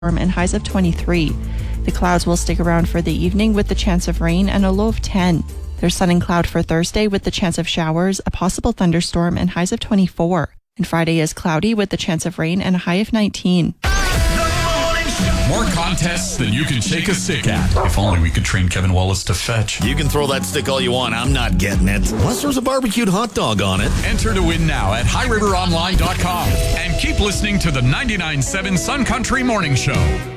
and highs of 23. The clouds will stick around for the evening with the chance of rain and a low of 10. There's sun and cloud for Thursday with the chance of showers, a possible thunderstorm, and highs of 24. And Friday is cloudy with the chance of rain and a high of 19. More contests than you can shake a stick at. If only we could train Kevin Wallace to fetch. You can throw that stick all you want. I'm not getting it. Unless there's a barbecued hot dog on it. Enter to win now at highriveronline.com. And keep listening to the 99.7 Sun Country Morning Show.